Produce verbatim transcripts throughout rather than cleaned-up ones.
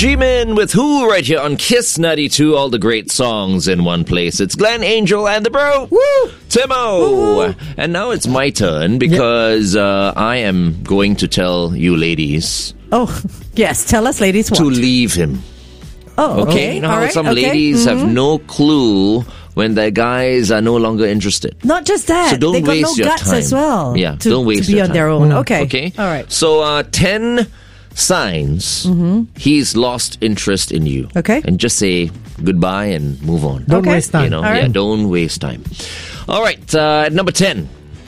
Jimin with Who right here on Kiss ninety-two. All the great songs in one place. It's Glenn, Angel, and the bro, Woo! Timo. Woo-woo. And now it's my turn because yep. uh, I am going to tell you ladies. Oh, yes. Tell us, ladies, what? To leave him. Oh, okay. Okay. You know All how right. some okay. ladies mm-hmm. have no clue when their guys are no longer interested. Not just that. So don't they got waste no your guts time. as well. Yeah, to, don't waste to be your on time. their own. Mm. Okay. Okay. All right. So uh, ten signs mm-hmm. he's lost interest in you. Okay. And just say goodbye and move on. Don't okay. waste time. You know, All yeah, right. don't waste time. All right, uh, number ten.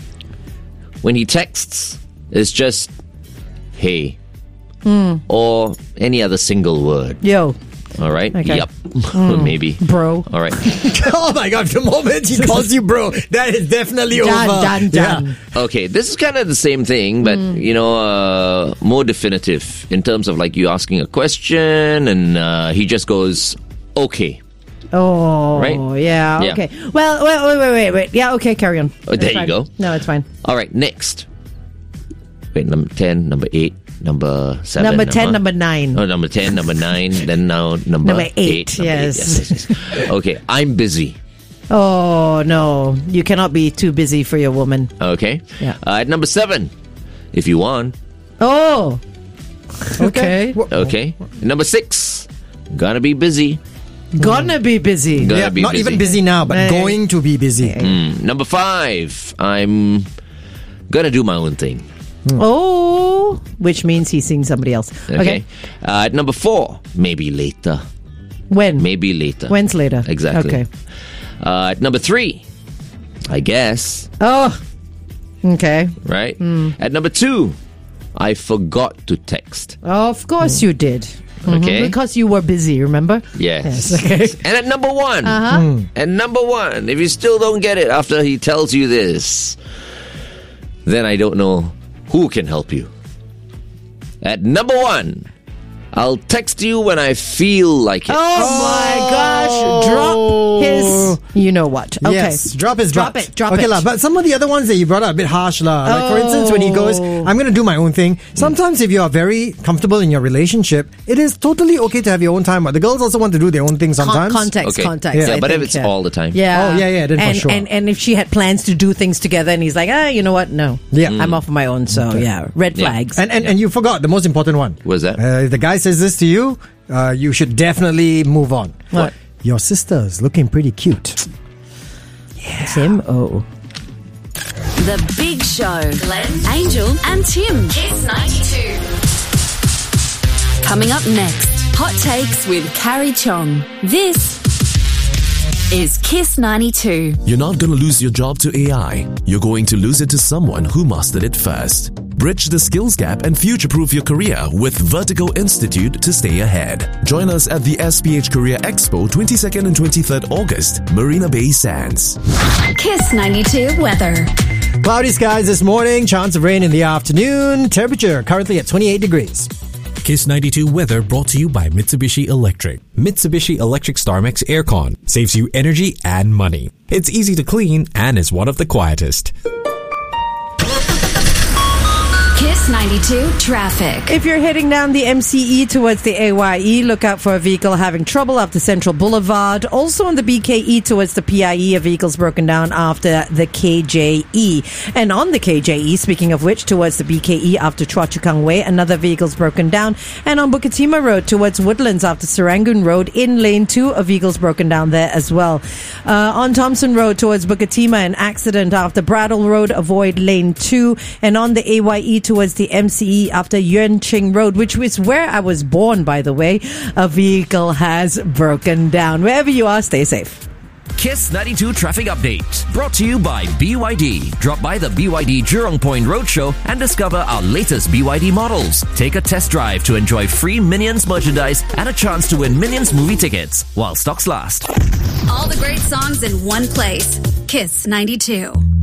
When he texts, it's just hey mm. or any other single word. Yo. All right. Okay. Yep. Mm. Maybe. Bro. All right. Oh my God, the moment he calls you bro, that is definitely Done, over. done, done. Yeah. Okay, this is kind of the same thing, but, Mm. you know, uh, more definitive in terms of like you asking a question and uh, he just goes, okay. Oh, Right? yeah, Yeah. okay. Well, wait, wait, wait, wait, wait. Yeah, okay, carry on. Oh, It's there you fine. go. No, it's fine. All right, next. Wait, number ten, number eight, number seven. Number ten, uh-huh. number nine. Oh, number ten, number nine, then now number, Number eight, number yes. yes, yes, yes. Okay, I'm busy. Oh, no. You cannot be too busy for your woman. Okay. Yeah. Uh, at number seven, if you want. Oh. Okay. Okay. Number six, gonna be busy. Gonna be busy. Gonna Yeah, be not busy. even busy now, but Hey. going to be busy. Mm. Number five, I'm gonna do my own thing. Oh, which means he's seeing somebody else. Okay. Okay. Uh, at number four, maybe later. When? Maybe later. When's later? Exactly. Okay. Uh, at number three, I guess. Oh. Okay. Right? Hmm. At number two, I forgot to text. Of course you did. Mhm. Okay. Because you were busy, remember? Yes. Yes, okay. And at number one, Uh-huh. and number one, if you still don't get it after he tells you this, then I don't know who can help you. At number one, I'll text you when I feel like it. Oh, my gosh. Drop his... You know what. Okay. Yes, drop his Drop butt. it, drop okay, it. lah, but some of the other ones that you brought up a bit harsh. lah. Like, for instance, when he goes, I'm going to do my own thing. Sometimes if you are very comfortable in your relationship, it is totally okay to have your own time. But the girls also want to do their own thing Con- sometimes. context, Okay. context. Yeah, I but if think, it's yeah. all the time. Yeah. Oh, yeah, yeah, then for and, sure. And, and if she had plans to do things together and he's like, ah, you know what? No. Yeah. I'm off on my own. So, yeah. Red Yeah. flags. And, and, and you forgot the most important one. What's that? Uh, if the guy says this to you, uh, you should definitely move on. What? Your sister's looking pretty cute. Tim O. The Big Show. Glenn, Angel, and Tim. Kiss ninety-two. Coming up next, Hot Takes with Carrie Chong. This is Kiss ninety-two. You're not going to lose your job to A I. You're going to lose it to someone who mastered it first. Bridge the skills gap and future-proof your career with Vertigo Institute to stay ahead. Join us at the S P H Career Expo twenty-second and twenty-third August, Marina Bay Sands. Kiss ninety-two weather. Cloudy skies this morning, chance of rain in the afternoon. Temperature currently at twenty-eight degrees. Kiss ninety-two weather brought to you by Mitsubishi Electric. Mitsubishi Electric StarMax Aircon saves you energy and money. It's easy to clean and is one of the quietest. Kiss ninety-two traffic. If you're heading down the M C E towards the A Y E, look out for a vehicle having trouble after Central Boulevard. Also on the B K E towards the P I E, a vehicle's broken down after the K J E. And on the K J E, speaking of which, towards the B K E after Chua Chu Kang Way, another vehicle's broken down. And on Bukit Timah Road towards Woodlands after Serangoon Road in lane two, a vehicle's broken down there as well. Uh, on Thompson Road towards Bukit Timah, an accident after Brattle Road, avoid lane two. And on the A Y E towards the M C E after Yuan Ching Road, which was where I was born, by the way, a vehicle has broken down. Wherever you are, stay safe. Kiss ninety-two Traffic Update. Brought to you by B Y D. Drop by the B Y D Jurong Point Roadshow and discover our latest B Y D models. Take a test drive to enjoy free Minions merchandise and a chance to win Minions movie tickets while stocks last. All the great songs in one place. Kiss ninety-two.